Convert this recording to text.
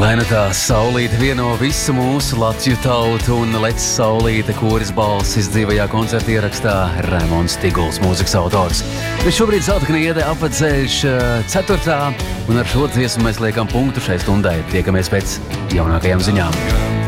Lai nu tā saulīte vieno visu mūsu Latviju tautu un lec saulīte koris balsis dzīvajā koncerta ierakstā Raimonds Tiguls, mūzikas autors. Bet šobrīd Zelta-Kniede apceļš 4. un ar šo dziesmu mēs liekam punktu šai stundai. Tiekamies pēc jaunākajām ziņām.